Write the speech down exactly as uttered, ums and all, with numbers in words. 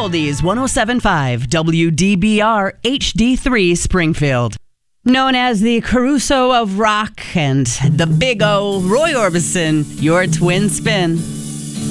Oldies one oh seven point five W D B R H D three Springfield. Known as the Caruso of rock and the Big O, Roy Orbison, your twin spin.